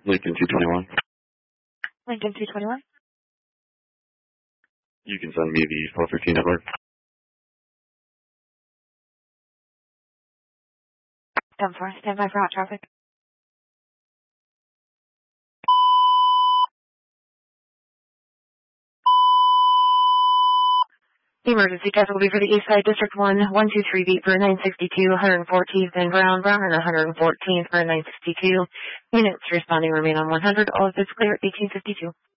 Lincoln 221. Lincoln 221. You can send me the 413 network. 10-4, stand by for hot traffic. The emergency test will be for the East Side District 1, 123 beat for 962, 114th and Brown, and 114th for 962. Units responding remain on 100. All of this clear at 1852.